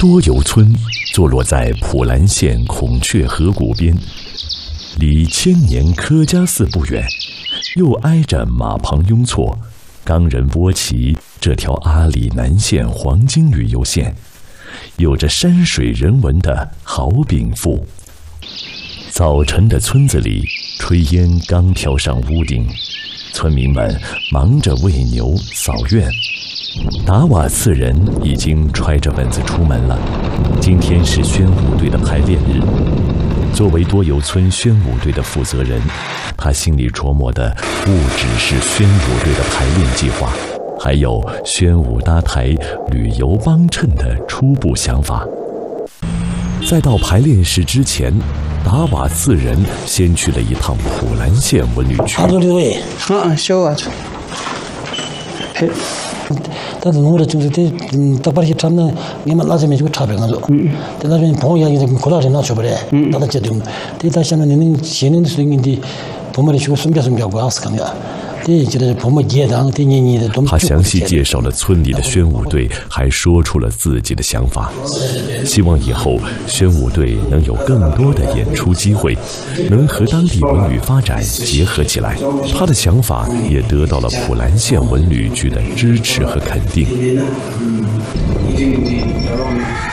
多游村坐落在普兰县孔雀河谷边，离千年柯家寺不远，又挨着马旁雍措、冈仁波齐这条阿里南线黄金旅游线，有着山水人文的好禀赋。早晨的村子里，炊烟刚飘上屋顶，村民们忙着喂牛扫院。达瓦次人已经揣着本子出门了。今天是宣武队的排练日。作为多游村宣武队的负责人，他心里琢磨的不只是宣武队的排练计划，还有宣武搭台旅游帮衬的初步想法。在到排练室之前，达瓦次人先去了一趟普兰县文旅区。 但是我就是到巴黎他们你们拉着没就差别了，但那边朋友也过来人拿去不嘞，那他决定，但他现在你现在的水平的，我们的学生比较高是看的。 他详细介绍了村里的宣武队，还说出了自己的想法，希望以后宣武队能有更多的演出机会，能和当地文旅发展结合起来。他的想法也得到了普兰县文旅局的支持和肯定。